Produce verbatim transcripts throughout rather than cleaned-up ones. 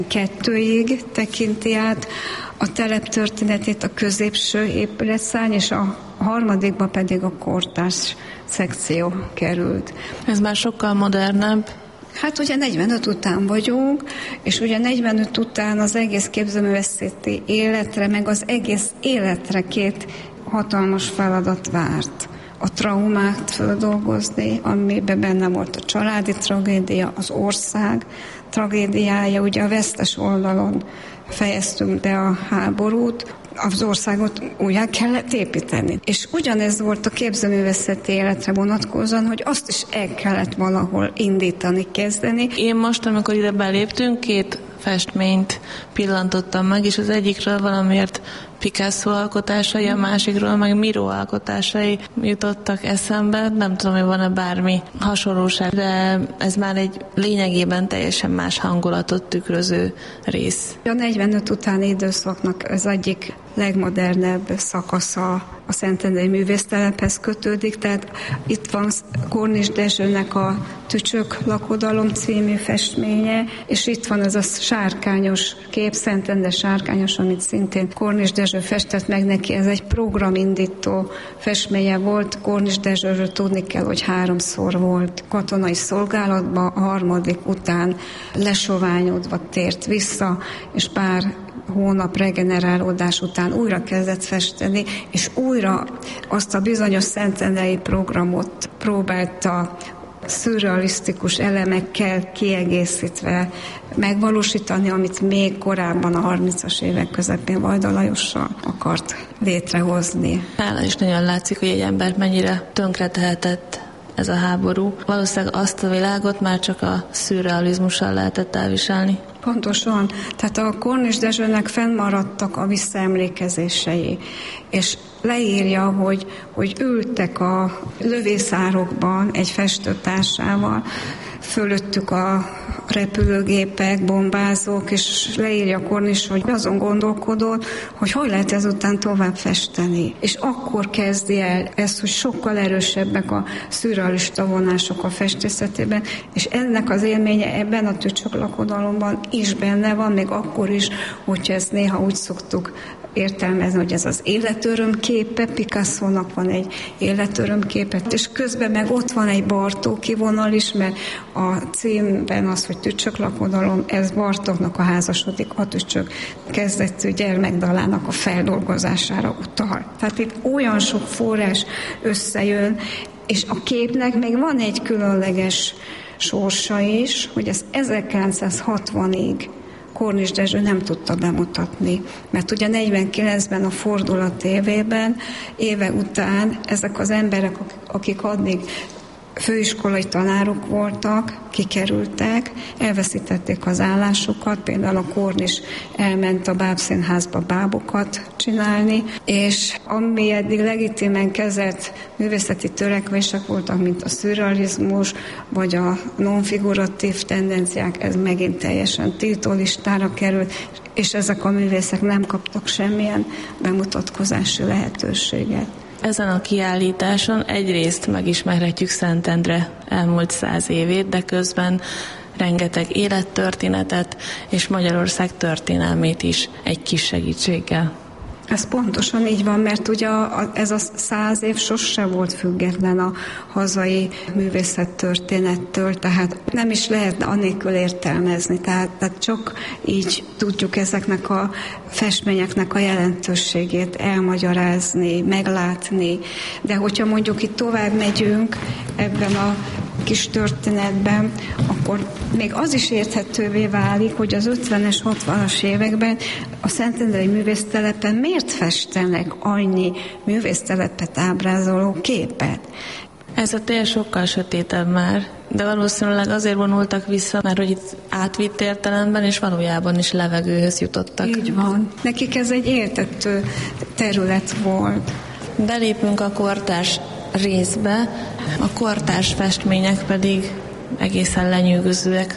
kettőig tekinti át a telep történetét a középső épületszárny, és a harmadikba pedig a kortárs szekció került. Ez már sokkal modernebb. Hát ugye negyvenöt után vagyunk, és ugye negyvenöt után az egész képzőművészeti életre, meg az egész életre két hatalmas feladat várt. A traumát feldolgozni, amiben benne volt a családi tragédia, az ország tragédiája, ugye a vesztes oldalon fejeztünk be a háborút, az országot újjá kellett építeni. És ugyanez volt a képzőművészeti életre vonatkozóan, hogy azt is el kellett valahol indítani, kezdeni. Én most, amikor ide beléptünk, két festményt pillantottam meg, és az egyikről valamiért Picasso alkotásai, a másikról meg Miró alkotásai jutottak eszembe. Nem tudom, hogy van-e bármi hasonlóság, de ez már egy lényegében teljesen más hangulatot tükröző rész. A negyvenöt utáni időszaknak az egyik legmodernebb szakasza a Szentendrei Művésztelephez kötődik, tehát itt van Kornis Dezsőnek a Tücsök lakodalom című festménye, és itt van ez a sárkányos kép, Szentendre sárkányos, amit szintén Kornis Dezső festett meg neki, ez egy programindító festménye volt. Kornis Dezsőről tudni kell, hogy háromszor volt katonai szolgálatban, a harmadik után lesoványodva tért vissza, és pár hónap regenerálódás után újra kezdett festeni, és újra azt a bizonyos szentendrei programot próbálta szürrealisztikus elemekkel kiegészítve megvalósítani, amit még korábban a harmincas évek közepén Vajda Lajossal akart létrehozni. Nála is nagyon látszik, hogy egy embert mennyire tönkretehetett ez a háború. Valószínűleg azt a világot már csak a szürrealizmussal lehetett elviselni. Pontosan. Tehát a Kornis Dezsőnek fennmaradtak a visszaemlékezései, és leírja, hogy, hogy ültek a lövészárokban egy festőtársával, fölöttük a repülőgépek, bombázók, és leírja Kornis, hogy azon gondolkodott, hogy hogy lehet ezután tovább festeni. És akkor kezdi el ezt, hogy sokkal erősebbek a szürrealista vonások a festészetében, és ennek az élménye ebben a Tücsök lakodalomban is benne van, még akkor is, hogyha ezt néha úgy szoktuk értelmezni, hogy ez az életörömképe, Picasso-nak van egy életörömképe, és közben meg ott van egy Bartóki vonal is, mert a címben az, hogy Tücsök lakodalom, ez Bartóknak a házasodik a Tücsök kezdetű gyermekdalának a feldolgozására utal. Tehát itt olyan sok forrás összejön, és a képnek még van egy különleges sorsa is, hogy ez ezerkilencszázhatvanig Kornis Dezső nem tudta bemutatni, mert ugye negyvenkilencben a fordulat évében, éve után ezek az emberek, akik addig főiskolai tanárok voltak, kikerültek, elveszítették az állásukat, például a Kornis elment a Bábszínházba bábokat csinálni, és ami eddig legitimen kezelt művészeti törekvések voltak, mint a szürrealizmus, vagy a nonfiguratív tendenciák, ez megint teljesen tiltólistára került, és ezek a művészek nem kaptak semmilyen bemutatkozási lehetőséget. Ezen a kiállításon egyrészt megismerhetjük Szentendre elmúlt száz évét, de közben rengeteg élettörténetet és Magyarország történelmét is egy kis segítséggel. Ez pontosan így van, mert ugye a, ez a száz év sose volt független a hazai művészettörténettől, tehát nem is lehetne anélkül értelmezni, tehát, tehát csak így tudjuk ezeknek a festményeknek a jelentőségét elmagyarázni, meglátni, de hogyha mondjuk itt tovább megyünk ebben a kis történetben, akkor még az is érthetővé válik, hogy az ötvenes, hatvanas években a Szentendrei Művésztelepen miért festenek annyi művésztelepet ábrázoló képet. Ez a tér sokkal sötétebb már, de valószínűleg azért vonultak vissza, mert hogy itt átvitt értelemben és valójában is levegőhöz jutottak. Így van. Nekik ez egy éltető terület volt. Belépünk a kortárs részbe, a kortárs festmények pedig egészen lenyűgözőek.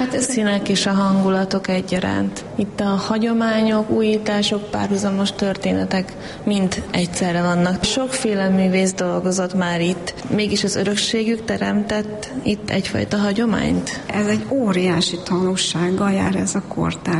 Hát a színek és a hangulatok egyaránt. Itt a hagyományok, újítások, párhuzamos történetek mind egyszerre vannak. Sokféle művész dolgozott már itt. Mégis az örökségük teremtett itt egyfajta hagyományt? Ez egy óriási tanulsággal jár ez a kortár.